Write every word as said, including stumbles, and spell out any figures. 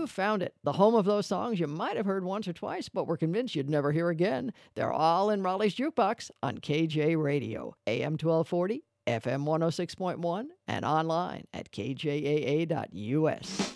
You've found it, the home of those songs you might have heard once or twice, but were convinced you'd never hear again. They're all in Raleigh's Jukebox on K J Radio, A M twelve forty, F M one oh six point one, and online at K J A A dot U S.